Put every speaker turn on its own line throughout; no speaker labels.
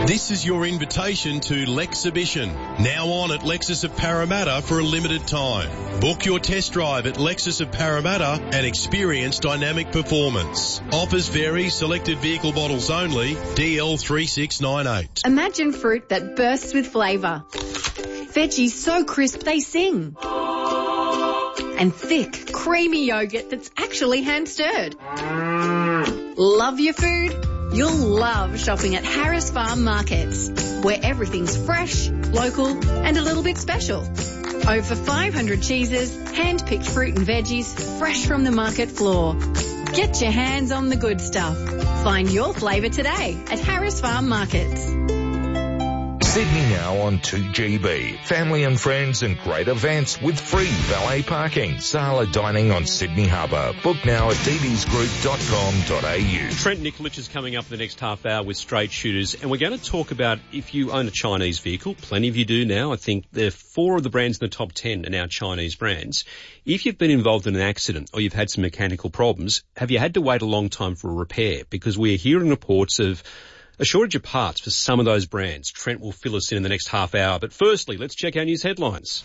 This is your invitation to Lexhibition, now on at Lexus of Parramatta for a limited time. Book your test drive at Lexus of Parramatta and experience dynamic performance. Offers vary, selected vehicle models only, DL3698.
Imagine fruit that bursts with flavour. Veggies so crisp they sing. And thick, creamy yogurt that's actually hand-stirred. Love your food? You'll love shopping at Harris Farm Markets, where everything's fresh, local and a little bit special. Over 500 cheeses, hand-picked fruit and veggies, fresh from the market floor. Get your hands on the good stuff. Find your flavour today at Harris Farm Markets.
Sydney now on 2GB. Family and friends and great events with free valet parking. Sala dining on Sydney Harbour. Book now at ddsgroup.com.au.
Trent Nikolic is coming up in the next half hour with Straight Shooters, and we're going to talk about if you own a Chinese vehicle. Plenty of you do now. I think there are 4 of the brands in the top 10 are now Chinese brands. If you've been involved in an accident or you've had some mechanical problems, have you had to wait a long time for a repair? Because we're hearing reports of a shortage of parts for some of those brands. Trent will fill us in the next half hour. But firstly, let's check our news headlines.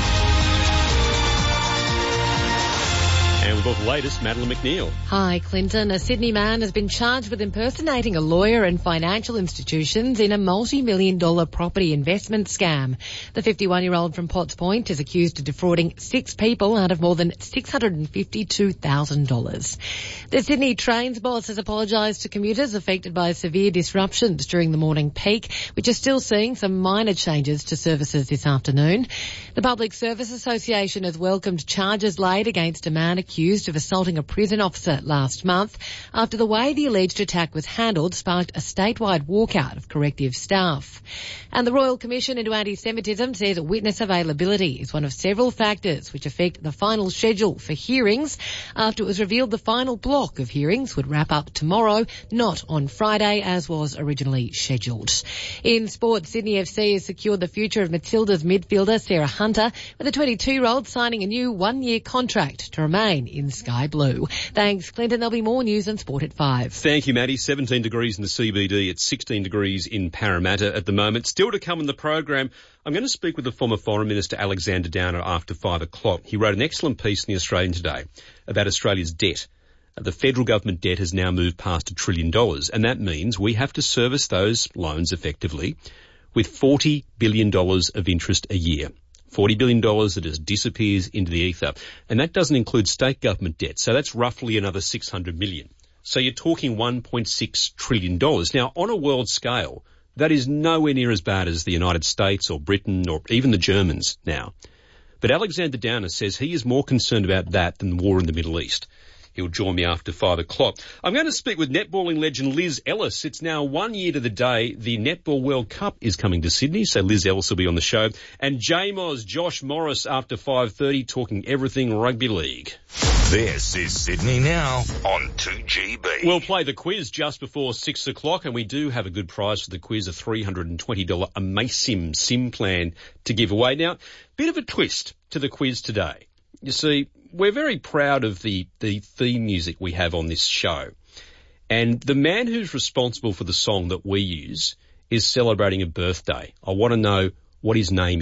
And we've got the latest, Madeline McNeil.
Hi, Clinton. A Sydney man has been charged with impersonating a lawyer and financial institutions in a multi-million-dollar property investment scam. The 51-year-old from Potts Point is accused of defrauding 6 people out of more than $652,000. The Sydney Trains boss has apologised to commuters affected by severe disruptions during the morning peak, which are still seeing some minor changes to services this afternoon. The Public Service Association has welcomed charges laid against a man accused of assaulting a prison officer last month after the way the alleged attack was handled sparked a statewide walkout of corrective staff. And the Royal Commission into Anti-Semitism says witness availability is one of several factors which affect the final schedule for hearings after it was revealed the final block of hearings would wrap up tomorrow, not on Friday as was originally scheduled. In sport, Sydney FC has secured the future of Matilda's midfielder Sarah Hunter, with the 22-year-old signing a new 1-year contract to remain in Sky Blue. Thanks, Clinton. There'll be more news and sport at 5.
Thank you, Maddie. 17 degrees in the CBD. It's 16 degrees in Parramatta at the moment. Still to come in the program, I'm going to speak with the former Foreign Minister Alexander Downer after 5 o'clock. He wrote an excellent piece in The Australian today about Australia's debt. The federal government debt has now moved past $1 trillion, and that means we have to service those loans effectively with $40 billion of interest a year. $40 billion that just disappears into the ether. And that doesn't include state government debt. So that's roughly another $600 million. So you're talking $1.6 trillion. Now, on a world scale, that is nowhere near as bad as the United States or Britain or even the Germans now. But Alexander Downer says he is more concerned about that than war in the Middle East. He'll join me after 5 o'clock. I'm going to speak with netballing legend Liz Ellis. It's now 1 year to the day the Netball World Cup is coming to Sydney, so Liz Ellis will be on the show. And JMOS Josh Morris after 5:30 talking everything rugby league.
This is Sydney Now on 2GB.
We'll play the quiz just before 6 o'clock, and we do have a good prize for the quiz, a $320 Amasim SIM plan to give away. Now, bit of a twist to the quiz today. You see, we're very proud of the theme music we have on this show. And the man who's responsible for the song that we use is celebrating a birthday. I want to know what his name